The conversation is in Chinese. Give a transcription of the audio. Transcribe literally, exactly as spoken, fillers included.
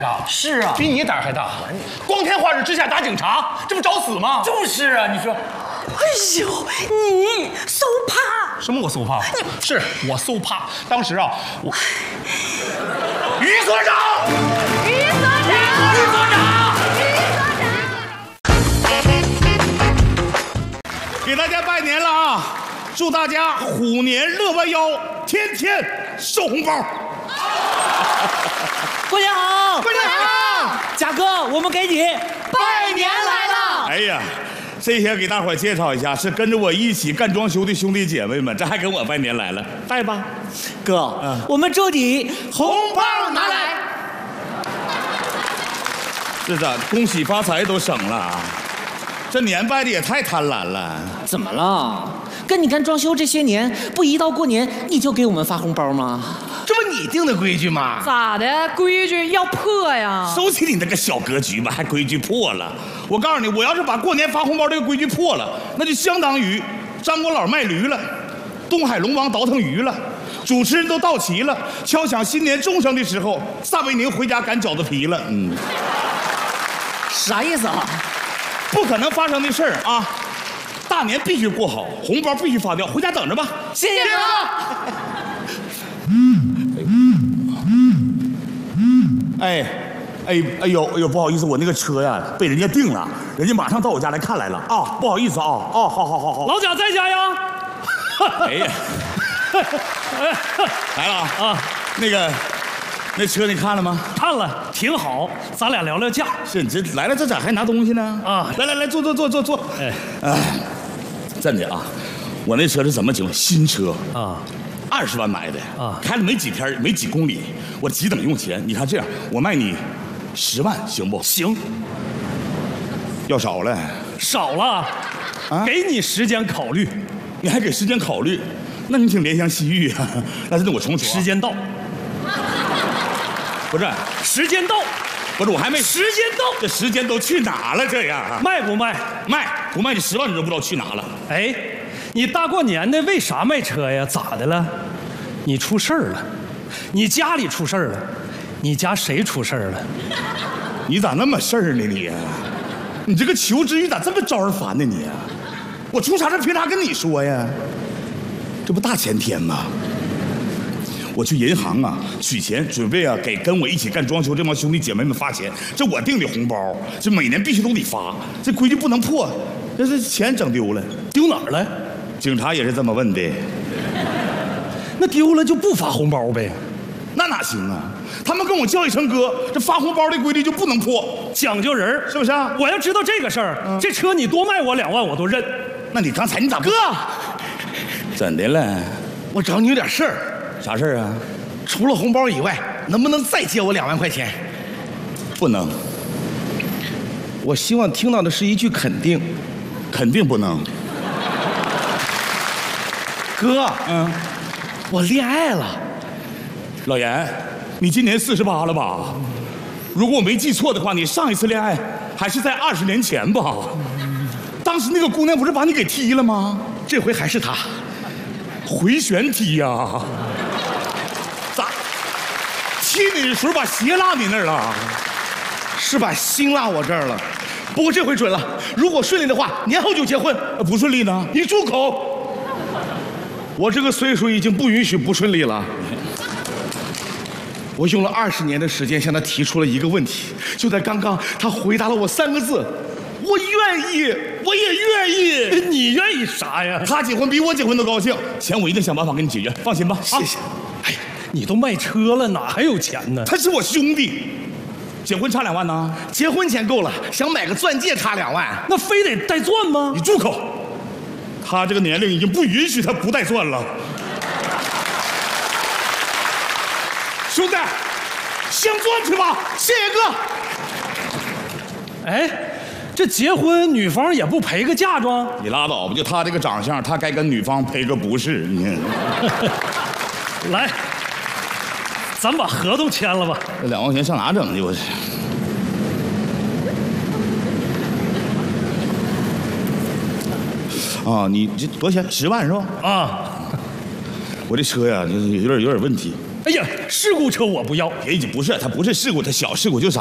啊， 是啊， 比你胆还大。光天化日之下打警察，这不找死吗？ 就是啊，你说， 哎呦，你so怕？ 什么我so怕？是我so怕。当时啊，我于所长， 于所长， 于所长，给大家拜年了啊！祝大家虎年乐弯腰，天天收红包。 过年好， 过年好， 贾哥，我们给你拜年来了。 哎呀，这些给大伙介绍一下，是跟着我一起干装修的兄弟姐妹们，这还跟我拜年来了，拜吧， 哥， 嗯我们祝你红包拿来。这咋恭喜发财都省了啊？这年拜的也太贪婪了。 怎么了？跟你干装修这些年，不一到过年你就给我们发红包吗？ 这不你定的规矩吗？ 咋的？规矩要破呀？ 收起你那个小格局吧，还规矩破了。我告诉你，我要是把过年发红包这个规矩破了，那就相当于张国老卖驴了，东海龙王倒腾鱼了，主持人都到齐了，敲响新年钟声的时候，撒贝宁回家擀饺子皮了。嗯， 啥意思啊？ 不可能发生的事儿啊！大年必须过好，红包必须发掉，回家等着吧。 谢谢哥。 哎，哎，哎呦，哎呦，不好意思，我那个车呀被人家订了，人家马上到我家来看来了啊，不好意思啊，哦，好好好好。 老贾在家呀？ 哎呀，来了啊啊！那个，那车你看了吗？ 看了，挺好，咱俩聊聊价。 是你这来了，这咋还拿东西呢？ 啊， 来来来，坐坐坐坐坐。 哎， 哎，真的啊，我那车是怎么情况？新车啊。 二十万买的啊， 开了没几天，没几公里，我急等用钱。你看这样，我卖你十万，行不？ 行。 要少了， 少了，啊，给你时间考虑。 你还给时间考虑？那你挺怜香惜玉啊。但是我重说， 时间到。 不是， 时间到， 不是我还没。 时间到， 这时间都去哪了？这样卖不卖？ 卖不卖？你十万你都不知道去哪了。 哎。你大过年的为啥卖车呀？咋的了？你出事儿了，你家里出事儿了，你家谁出事儿了？ 你咋那么事儿呢你？你这个求知欲咋这么招人烦呢你？我出啥事凭啥跟你说呀？这不大前天吗？我去银行啊取钱，准备啊给跟我一起干装修这帮兄弟姐妹们发钱。这我定的红包，这每年必须都得发，这规矩不能破。这这钱整丢了， 丢哪儿了？ 警察也是这么问的。 那丢了就不发红包呗？ 那哪行啊？他们跟我叫一声哥，这发红包的规矩就不能破， 讲究人是不是啊？ 我要知道这个事儿，嗯、这车你多卖我两万我都认。 那你刚才你咋不？ 哥， 怎的了？ 我找你有点事儿。 啥事儿啊？ 除了红包以外，能不能再借我两万块钱？ 不能。 我希望听到的是一句肯定。 肯定不能。 哥， 嗯， 我恋爱了。 老严，你今年四十八了吧？如果我没记错的话，你上一次恋爱还是在二十年前吧？当时那个姑娘不是把你给踢了吗？ 这回还是她， 回旋踢呀、啊！咋？踢你的时候把鞋落你那儿了？ 是把心落我这儿了。不过这回准了，如果顺利的话，年后就结婚。 不顺利呢？ 你住口！我这个岁数已经不允许不顺利了。我用了二十年的时间向他提出了一个问题，就在刚刚，他回答了我三个字：我愿意，我也愿意。 你愿意啥呀？ 他结婚比我结婚都高兴，钱我一定想办法给你解决，放心吧。 谢谢。 哎，你都卖车了，哪还有钱呢？ 他是我兄弟。结婚差两万呢？ 结婚钱够了，想买个钻戒差两万， 那非得带钻吗？ 你住口！他这个年龄已经不允许他不带钻了。兄弟，镶钻去吧！ 谢谢哥。 哎，这结婚女方也不赔个嫁妆？ 你拉倒吧，就他这个长相，他该跟女方赔个不是。你来。咱把合同签了吧。 这两万块钱上哪整去？我啊，你这多少钱？十万是吧？ 啊， 我这车呀，就是有点有点问题。 哎呀，事故车我不要。 别，不是，他不是事故，他小事故，就啥